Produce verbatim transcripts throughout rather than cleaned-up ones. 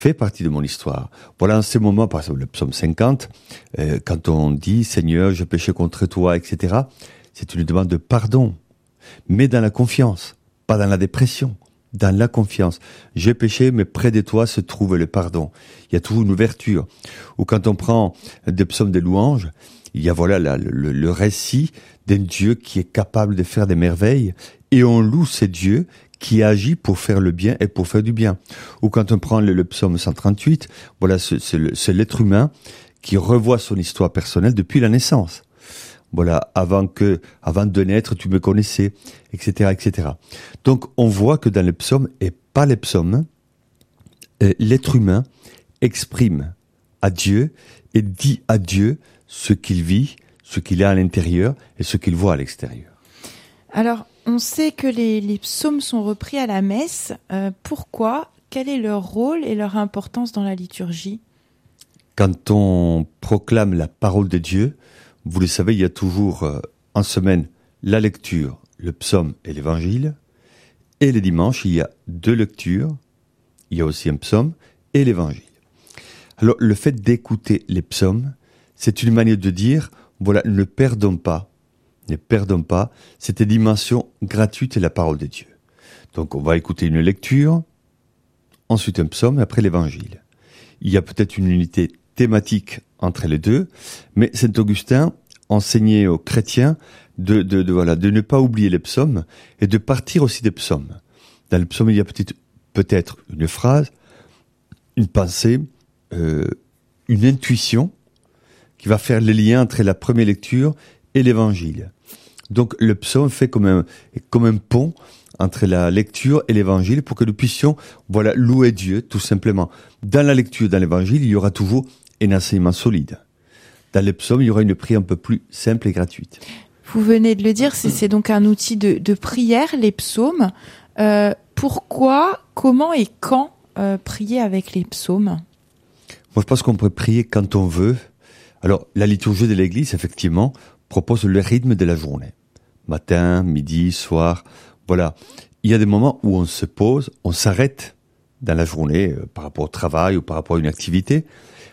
fait partie de mon histoire. Voilà, en ces moments, par exemple, le psaume cinquante, euh, quand on dit « Seigneur, je péché contre toi », et cetera, c'est une demande de pardon, mais dans la confiance, pas dans la dépression, dans la confiance. J'ai péché, mais près de toi se trouve le pardon. Il y a toujours une ouverture. Ou quand on prend des psaumes de louanges, il y a voilà la, le, le récit d'un Dieu qui est capable de faire des merveilles, et on loue ce Dieu qui agit pour faire le bien et pour faire du bien. Ou quand on prend le, le psaume cent trente-huit, voilà, c'est, c'est, le, c'est l'être humain qui revoit son histoire personnelle depuis la naissance. Voilà, avant que, avant de naître, tu me connaissais, et cetera, et cetera. Donc, on voit que dans les psaumes, et pas les psaumes, euh, l'être humain exprime à Dieu et dit à Dieu ce qu'il vit, ce qu'il a à l'intérieur et ce qu'il voit à l'extérieur. Alors, on sait que les, les psaumes sont repris à la messe. Euh, pourquoi ? Quel est leur rôle et leur importance dans la liturgie ? Quand on proclame la parole de Dieu, vous le savez, il y a toujours euh, en semaine la lecture, le psaume et l'évangile. Et les dimanches, il y a deux lectures. Il y a aussi un psaume et l'évangile. Alors, le fait d'écouter les psaumes, c'est une manière de dire, voilà, ne perdons pas, ne perdons pas cette dimension gratuite de la parole de Dieu. Donc, on va écouter une lecture, ensuite un psaume et après l'évangile. Il y a peut-être une unité thématique entre les deux, mais Saint Augustin enseignait aux chrétiens de, de, de, voilà, de ne pas oublier les psaumes et de partir aussi des psaumes. Dans le psaume, il y a peut-être, peut-être une phrase, une pensée, euh, une intuition qui va faire les liens entre la première lecture et l'évangile. Donc le psaume fait comme un, comme un pont entre la lecture et l'évangile pour que nous puissions voilà, louer Dieu tout simplement. Dans la lecture, dans l'évangile, il y aura toujours un enseignement solide. Dans les psaumes, il y aura une prière un peu plus simple et gratuite. Vous venez de le dire, c'est, c'est donc un outil de, de prière, les psaumes. Euh, pourquoi, comment et quand euh, prier avec les psaumes ? Moi, je pense qu'on peut prier quand on veut. Alors, la liturgie de l'Église, effectivement, propose le rythme de la journée. Matin, midi, soir, voilà. Il y a des moments où on se pose, on s'arrête dans la journée euh, par rapport au travail ou par rapport à une activité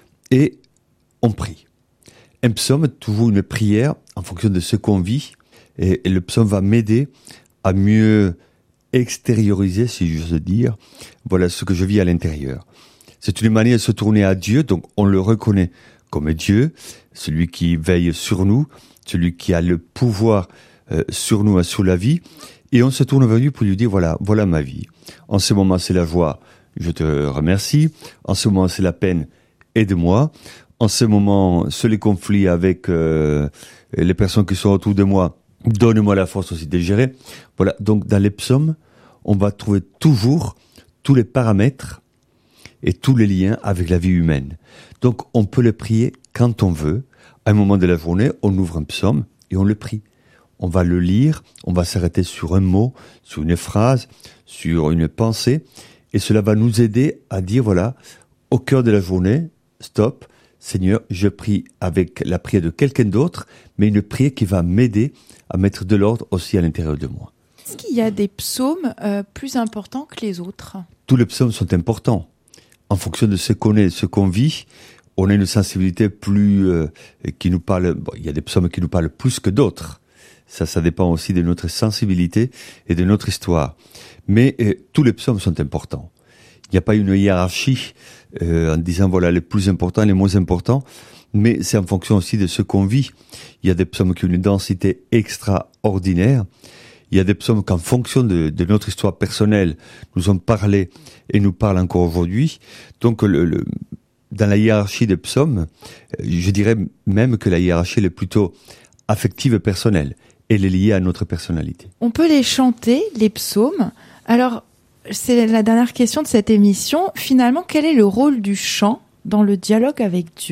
et on prie. Un psaume est toujours une prière en fonction de ce qu'on vit et, et le psaume va m'aider à mieux extérioriser, si j'ose dire, voilà ce que je vis à l'intérieur. C'est une manière de se tourner à Dieu, donc on le reconnaît comme Dieu, celui qui veille sur nous, celui qui a le pouvoir euh, sur nous et sur la vie, et on se tourne vers lui pour lui dire, voilà, voilà ma vie. En ce moment, c'est la joie, je te remercie. En ce moment, c'est la peine, aide-moi. En ce moment, c'est les conflits avec euh, les personnes qui sont autour de moi, donne-moi la force aussi de gérer. Voilà, donc dans les psaumes, on va trouver toujours tous les paramètres et tous les liens avec la vie humaine. Donc on peut le prier quand on veut. À un moment de la journée, on ouvre un psaume et on le prie. On va le lire, on va s'arrêter sur un mot, sur une phrase, sur une pensée, et cela va nous aider à dire, voilà, au cœur de la journée, stop, Seigneur, je prie avec la prière de quelqu'un d'autre, mais une prière qui va m'aider à mettre de l'ordre aussi à l'intérieur de moi. Est-ce qu'il y a des psaumes euh, plus importants que les autres ? Tous les psaumes sont importants. En fonction de ce qu'on est, ce qu'on vit, on a une sensibilité plus euh, qui nous parle. Bon, il y a des psaumes qui nous parlent plus que d'autres. Ça, ça dépend aussi de notre sensibilité et de notre histoire. Mais euh, tous les psaumes sont importants. Il n'y a pas une hiérarchie euh, en disant voilà les plus importants, les moins importants, mais c'est en fonction aussi de ce qu'on vit. Il y a des psaumes qui ont une densité extraordinaire. Il y a des psaumes qu'en fonction de, de notre histoire personnelle, nous ont parlé et nous parlent encore aujourd'hui. Donc, le, le, dans la hiérarchie des psaumes, je dirais même que la hiérarchie est plutôt affective et personnelle. Elle est liée à notre personnalité. On peut les chanter, les psaumes. Alors, c'est la dernière question de cette émission. Finalement, quel est le rôle du chant dans le dialogue avec Dieu ?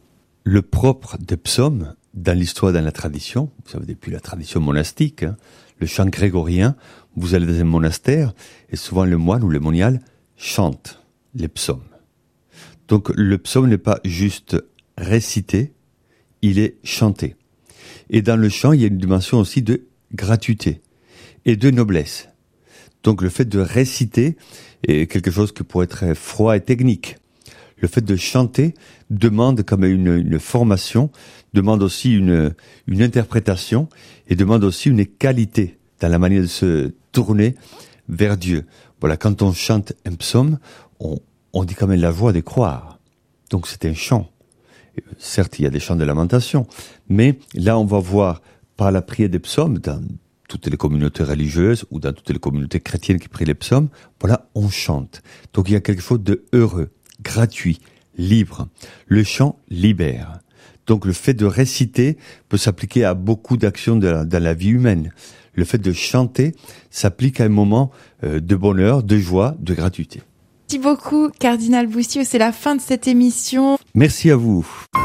Le propre des psaumes, dans l'histoire, dans la tradition, vous savez, depuis la tradition monastique, hein, le chant grégorien, vous allez dans un monastère, et souvent le moine ou le monial chante les psaumes. Donc le psaume n'est pas juste récité, il est chanté. Et dans le chant, il y a une dimension aussi de gratuité et de noblesse. Donc le fait de réciter est quelque chose qui pourrait être très froid et technique. Le fait de chanter demande comme une, une formation, demande aussi une, une interprétation et demande aussi une qualité dans la manière de se tourner vers Dieu. Voilà, quand on chante un psaume, on, on dit quand même la joie de croire. Donc c'est un chant. Certes, il y a des chants de lamentation, mais là on va voir par la prière des psaumes, dans toutes les communautés religieuses ou dans toutes les communautés chrétiennes qui prient les psaumes, voilà, on chante. Donc il y a quelque chose de heureux, gratuit, libre. Le chant libère. Donc le fait de réciter peut s'appliquer à beaucoup d'actions de la, dans la vie humaine. Le fait de chanter s'applique à un moment euh, de bonheur, de joie, de gratuité. Merci beaucoup, Cardinal Boussiou. C'est la fin de cette émission. Merci à vous.